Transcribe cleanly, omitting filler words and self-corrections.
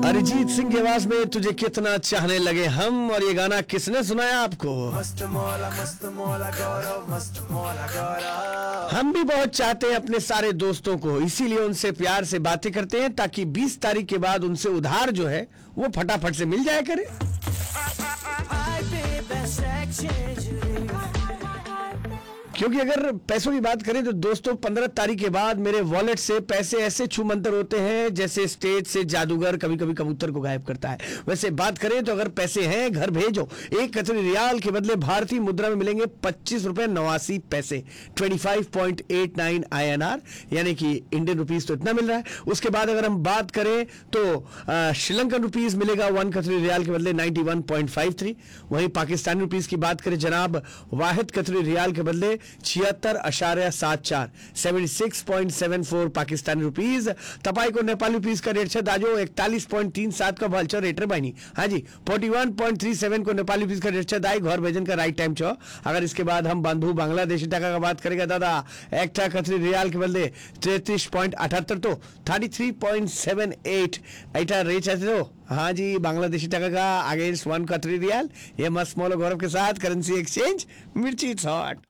अरिजीत सिंह की आवाज में तुझे कितना चाहने लगे हम, और ये गाना किसने सुनाया आपको? मस्त मौला गौरव, मस्त मौला गौरव। हम भी बहुत चाहते हैं अपने सारे दोस्तों को, इसीलिए उनसे प्यार से बातें करते हैं ताकि 20 तारीख के बाद उनसे उधार जो है वो फटाफट से मिल जाया करे। क्योंकि अगर पैसों की बात करें तो दोस्तों 15 तारीख के बाद मेरे वॉलेट से पैसे ऐसे छूमंतर होते हैं जैसे स्टेज से जादूगर कभी कभी कबूतर को गायब करता है। वैसे बात करें तो अगर पैसे हैं घर भेजो। 1 कतरी रियाल के बदले भारतीय मुद्रा में मिलेंगे 25 रुपए 89 पैसे, 25.89 INR, यानी कि इंडियन रुपीज तो इतना मिल रहा है। उसके बाद अगर हम बात करें तो श्रीलंकन रुपीज मिलेगा 1 कतरी रियाल के बदले 91.53। वहीं पाकिस्तानी रुपीज की बात करें जनाब, वाहिद कतरी रियाल के बदले 76.74, 76.74 पाकिस्तानी रुपीज। तपाई को नेपाली रुपीज का रेट है दाजो 41.37 का भलचो रेट रे बहनी। हाँ जी, 41.37 को नेपाली रुपीज का रेट है दाई, घर भेजन का राइट टाइम छो। अगर इसके बाद हम बंधु बांग्लादेशी टका का बात करेगा दादा, एक कतरी रियाल के बदले 33.78 तो 33.78 ऐटा रेट है तो। हाँ जी, बांग्लादेशी टका का अगेंस्ट 1 कतरी रियाल। ये मस्त मौला गौरव के साथ करेंसी एक्सचेंज मिर्ची हॉट।